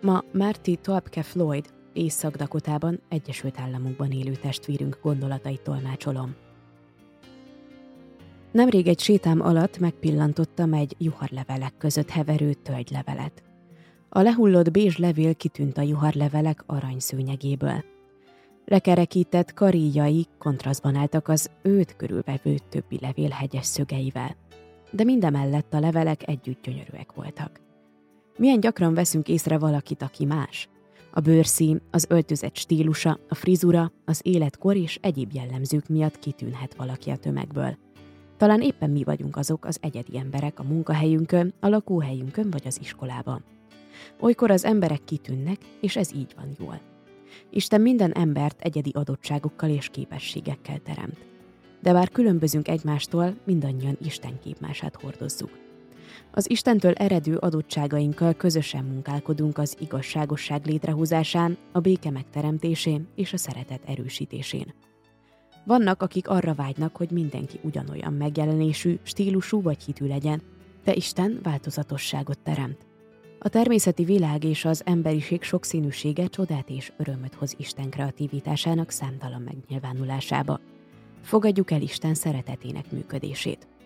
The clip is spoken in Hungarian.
Ma Marty Topke Floyd, Észak-Dakotában, Egyesült Államokban élő testvérünk gondolatait tolmácsolom. Nemrég egy sétám alatt megpillantottam egy juharlevelek között heverő tölgylevelet. A lehullott bézs levél kitűnt a juharlevelek aranyszőnyegéből. Lekerekített karíjai kontrasztban álltak az őt körülvevő többi levél hegyes szögeivel, de mindemellett a levelek együtt gyönyörűek voltak. Milyen gyakran veszünk észre valakit, aki más? A bőrszín, az öltözet stílusa, a frizura, az életkor és egyéb jellemzők miatt kitűnhet valaki a tömegből. Talán éppen mi vagyunk azok az egyedi emberek a munkahelyünkön, a lakóhelyünkön vagy az iskolában. Olykor az emberek kitűnnek, és ez így van jól. Isten minden embert egyedi adottságokkal és képességekkel teremt. De bár különbözünk egymástól, mindannyian Isten képmását hordozzuk. Az Istentől eredő adottságainkkal közösen munkálkodunk az igazságosság létrehozásán, a béke megteremtésén és a szeretet erősítésén. Vannak, akik arra vágynak, hogy mindenki ugyanolyan megjelenésű, stílusú vagy hitű legyen, de Isten változatosságot teremt. A természeti világ és az emberiség sokszínűsége csodát és örömöt hoz Isten kreativitásának számtalan megnyilvánulásába. Fogadjuk el Isten szeretetének működését.